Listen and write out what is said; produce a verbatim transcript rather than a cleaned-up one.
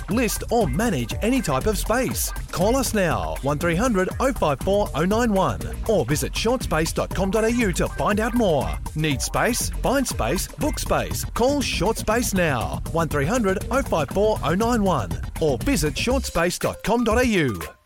list or manage any type of space. Call us now, one three hundred oh five four oh nine one, or visit short space dot com dot a u to find out more. Need space? Find space, book space. Call Short Space now, one three hundred oh five four oh nine one, or visit short space dot com dot a u.